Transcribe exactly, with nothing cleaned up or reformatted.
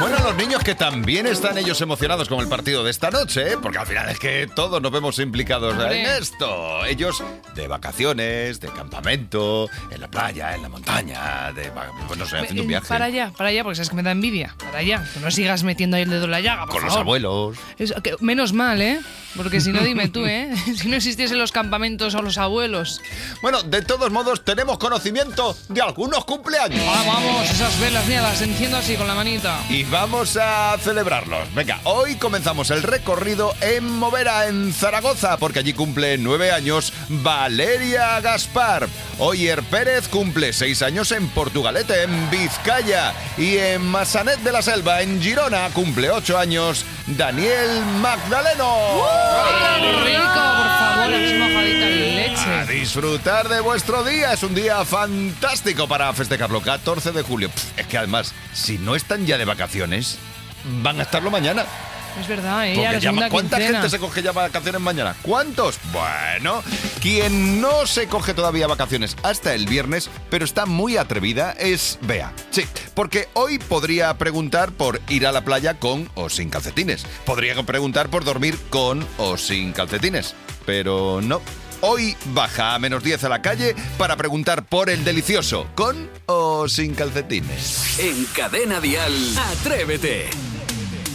Bueno, los niños que también están ellos emocionados con el partido de esta noche, ¿eh? Porque al final es que todos nos vemos implicados Hombre. en esto. Ellos de vacaciones, de campamento, en la playa, en la montaña, de, va- pues no sé, haciendo un viaje. Para allá, para allá, porque sabes que me da envidia. Para allá, que no sigas metiendo ahí el dedo en la llaga, por Con los favor. abuelos. Es que- menos mal, ¿eh? Porque si no, dime tú, ¿eh? Si no existiesen los campamentos o los abuelos. Bueno, de todos modos, tenemos conocimiento de algunos cumpleaños. Ah, vamos, esas velas, mira, las enciendo así con la manita. Y vamos a celebrarlos. Venga, hoy comenzamos el recorrido en Movera, en Zaragoza, porque allí cumple nueve años Valeria Gaspar. Oyer Pérez cumple seis años en Portugalete, en Vizcaya. Y en Massanet de la Selva, en Girona, cumple ocho años Daniel Magdaleno. ¡Qué rico! Por favor, es mojadita en leche. A disfrutar de vuestro día. Es un día fantástico para festejarlo. catorce de julio. Pff, es que además, si no están ya de vacaciones, van a estarlo mañana. Es verdad, ¿eh? Porque Ya la ya segunda ¿cuánta quincena. gente se coge ya vacaciones mañana? ¿Cuántos? Bueno, quien no se coge todavía vacaciones hasta el viernes, pero está muy atrevida, es Bea. Sí, porque hoy podría preguntar por ir a la playa con o sin calcetines. Podría preguntar por dormir con o sin calcetines. Pero no. Hoy baja a menos diez a la calle para preguntar por el delicioso, con o sin calcetines. En Cadena Dial, Atrévete.